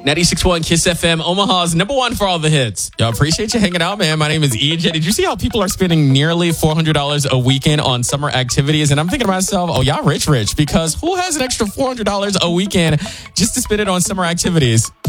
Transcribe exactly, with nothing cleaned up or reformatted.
ninety-six point one Kiss F M, Omaha's number one for all the hits. Yo, appreciate you hanging out, man. My name is E J. Did you see how people are spending nearly four hundred dollars a weekend on summer activities? And I'm thinking to myself, oh, y'all rich, rich, because who has an extra four hundred dollars a weekend just to spend it on summer activities?